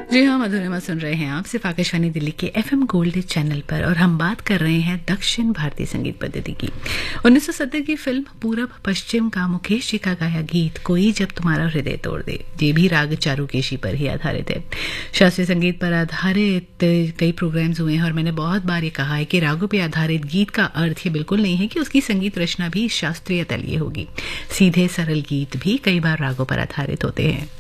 जी हाँ, मधुरिमा सुन रहे हैं आप सिर्फ आकाशवाणी दिल्ली के FM गोल्ड चैनल पर और हम बात कर रहे हैं दक्षिण भारतीय संगीत पद्धति की। 1970 की फिल्म पूरब पश्चिम का मुकेश जी का गाया गीत कोई जब तुम्हारा हृदय तोड़ दे, ये भी राग चारुकेशी पर ही आधारित है। शास्त्रीय संगीत पर आधारित कई प्रोग्राम्स हुए हैं और मैंने बहुत बार ये कहा है कि रागों पर आधारित गीत का अर्थ ये बिल्कुल नहीं है कि उसकी संगीत रचना भी शास्त्रीय तलीय होगी। सीधे सरल गीत भी कई बार रागों पर आधारित होते हैं।